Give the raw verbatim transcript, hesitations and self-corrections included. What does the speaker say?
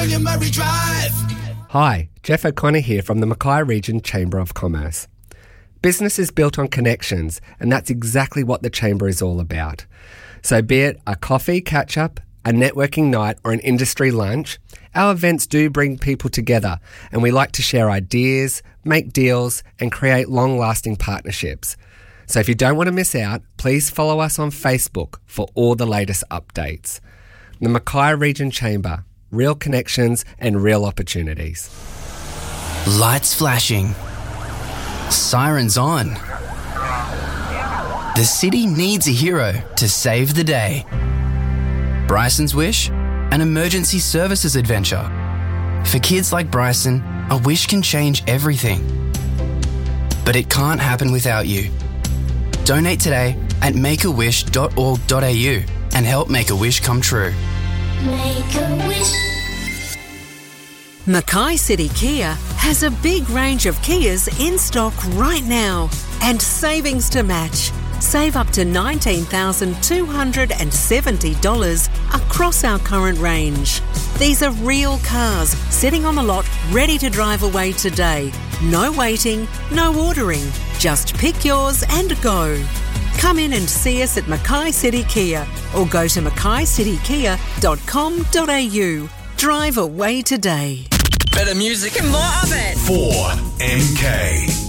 William Murray Drive. Hi, Jeff O'Connor here from the Mackay Region Chamber of Commerce. Business is built on connections, and that's exactly what the Chamber is all about. So be it a coffee catch-up, a networking night or an industry lunch, our events do bring people together, and we like to share ideas, make deals and create long-lasting partnerships. So if you don't want to miss out, please follow us on Facebook for all the latest updates. The Mackay Region Chamber, real connections and real opportunities. Lights flashing. Sirens on. The city needs a hero to save the day. Bryson's Wish, an emergency services adventure. For kids like Bryson, a wish can change everything. But it can't happen without you. Donate today at make a wish dot org dot a u and help make a wish come true. Make a wish. Mackay City Kia has a big range of Kias in stock right now and savings to match. Save up to nineteen thousand two hundred seventy dollars across our current range. These are real cars sitting on the lot ready to drive away today. No waiting, no ordering. Just pick yours and go. Come in and see us at Mackay City Kia or go to mackay city kia dot com dot a u. Drive away today. Better music and more of it. four M K.